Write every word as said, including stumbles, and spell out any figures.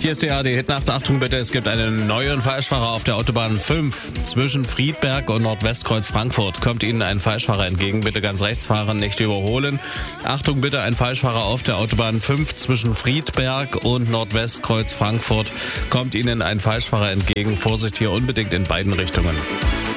Hier ist die A D Hitnacht. Achtung bitte, es gibt einen neuen Falschfahrer auf der Autobahn fünf zwischen Friedberg und Nordwestkreuz Frankfurt. Kommt Ihnen ein Falschfahrer entgegen, bitte ganz rechts fahren, nicht überholen. Achtung bitte, ein Falschfahrer auf der Autobahn fünf zwischen Friedberg und Nordwestkreuz Frankfurt. Kommt Ihnen ein Falschfahrer entgegen, Vorsicht hier unbedingt in beiden Richtungen.